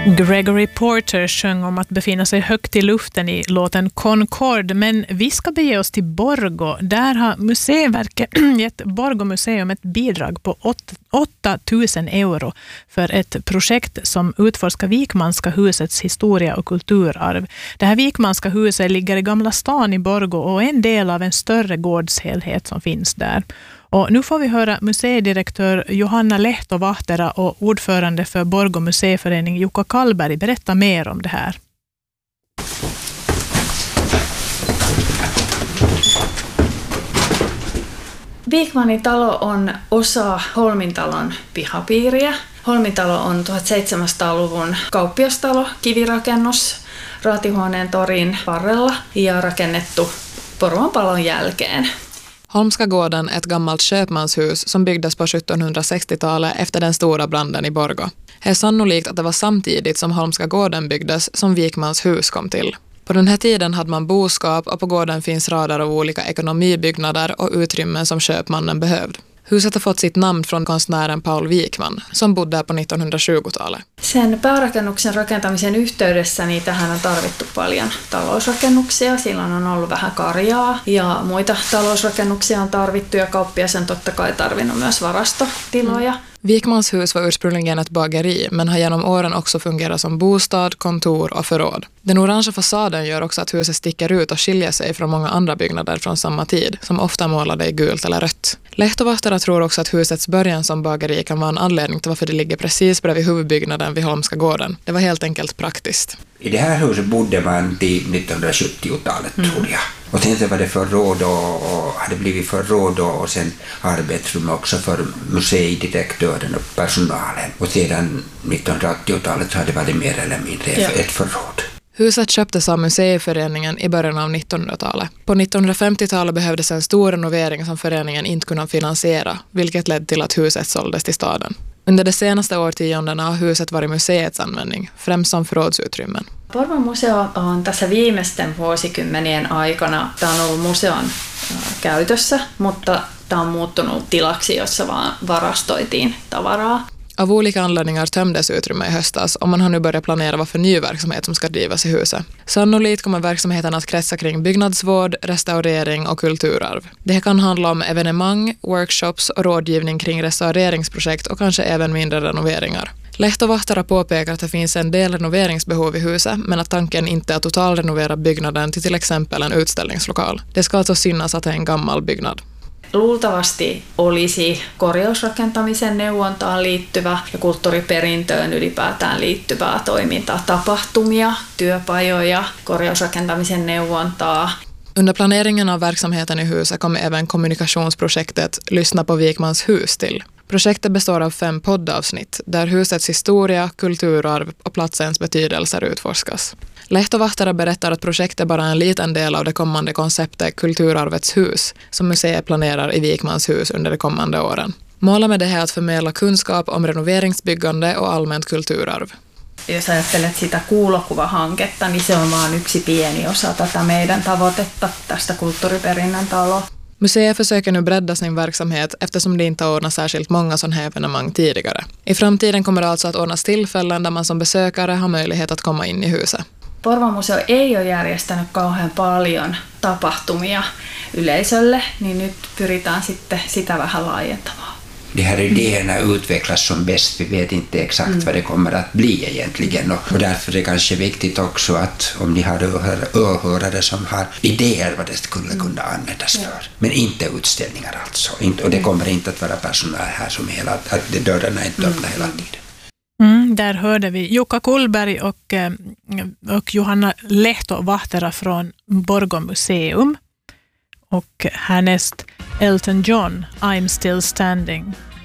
Gregory Porter sjöng om att befinna sig högt i luften i låten Concorde, men vi ska bege oss till Borgå. Där har Museiverket gett Borgå museum ett bidrag på 8 000 euro för ett projekt som utforskar Vikmanska husets historia och kulturarv. Det här Vikmanska huset ligger i Gamla stan i Borgå och är en del av en större gårdshelhet som finns där. Och nu får vi höra museidirektör Johanna Lehtovahtera och ordförande för Borgå museiförening Jukka Kallberg berätta mer om det här. Vikmanin talo on osa Holmintalon pihapiiriä. Holmintalo on 1700-luvun kauppiastalo, kivirakennus Raatihuoneen torin varrella ja rakennettu Porvoon palon jälkeen. Holmska gården är ett gammalt köpmanshus som byggdes på 1760-talet efter den stora branden i Borgå. Det är sannolikt att det var samtidigt som Holmska gården byggdes som Vikmans hus kom till. På den här tiden hade man boskap och på gården finns rader av olika ekonomibyggnader och utrymmen som köpmannen behövde. Huset har fått sitt namn från konstnären Paul Wikman, som bodde på 1920-talet. Sen päärakennuksen rakentamisen yhteydessä niin tähän on tarvittu paljon talousrakennuksia. Silloin on ollut vähän karjaa ja muita talousrakennuksia on tarvittu ja kauppias on totta kai tarvinnut myös varastotiloja. Wikmans hus var ursprungligen ett bageri men har genom åren också fungerat som bostad, kontor och förråd. Den orangea fasaden gör också att huset sticker ut och skiljer sig från många andra byggnader från samma tid, som ofta målade i gult eller rött. Lehtovahtera tror också att husets början som bageri kan vara en anledning till varför det ligger precis bredvid huvudbyggnaden vid Holmska gården. Det var helt enkelt praktiskt. I det här huset bodde man till 1970-talet tror jag. Och sen var det förråd och hade blivit förråd och sen arbetsrum också för museidirektören och personalen. Och sedan 1980-talet hade det varit mer eller mindre ett förråd. Huset köptes av museiföreningen i början av 1900-talet. På 1950-talet behövdes en stor renovering som föreningen inte kunde finansiera, vilket ledde till att huset såldes till staden. Under de senaste årtiondena har huset varit museets användning, främst som förrådsutrymmen. Porvoon museo on tässä viimeisten vuosikymmenien aikana, tämä on ollut museon käytössä, mutta tämä on muuttunut tilaksi, jossa vaan varastoitiin tavaraa. Av olika anledningar tömdes utrymme i höstas och man har nu börjat planera vad för ny verksamhet som ska drivas i huset. Sannolikt kommer verksamheten att kretsa kring byggnadsvård, restaurering och kulturarv. Det kan handla om evenemang, workshops och rådgivning kring restaureringsprojekt och kanske även mindre renoveringar. Lehtovahtera påpekar att det finns en del renoveringsbehov i huset men att tanken inte är att totalrenovera byggnaden till exempel en utställningslokal. Det ska alltså synas att det är en gammal byggnad. Luultavasti olisi korjausrakentamisen neuvontaan liittyvä ja kulttuuriperintöön ylipäätään liittyvää toimintaa, tapahtumia, työpajoja, korjausrakentamisen neuvontaa. Under planeringen av verksamheten i huset kommer även kommunikationsprojektet Lyssna på Vikmans hus till. Projektet består av 5 poddavsnitt där husets historia, kulturarv och platsens betydelser utforskas. Lehtovahtera berättar att projektet bara är en liten del av det kommande konceptet Kulturarvets hus som museet planerar i Vikmans hus under de kommande åren. Målet med det är att förmedla kunskap om renoveringsbyggande och allmänt kulturarv. Jos ajattelet sitä kuulokuvahanketta, niin se on vain yksi pieni osa tätä meidän tavoitetta tästä kulttuuriperinnön taloa. Museet försöker nu bredda sin verksamhet eftersom det inte har ordnat särskilt många sådana här evenemang tidigare. I framtiden kommer det alltså att ordnas tillfällen där man som besökare har möjlighet att komma in i huset. Porvoon museo ei ole järjestänyt kauhean paljon tapahtumia yleisölle, niin nyt pyritään sitten sitä vähän laajentamaan. De här idéerna utvecklas som bäst. Vi vet inte exakt vad det kommer att bli egentligen. Och därför är det kanske viktigt också att om ni har åhörare som har idéer vad det skulle kunna användas för. Men inte utställningar alltså. Och det kommer inte att vara personal här som att dörrarna är inte öppna hela tiden. Där hörde vi Jukka Kallberg och Johanna Lehtovahtera från Borgå museum. Och härnäst Elton John, I'm Still Standing.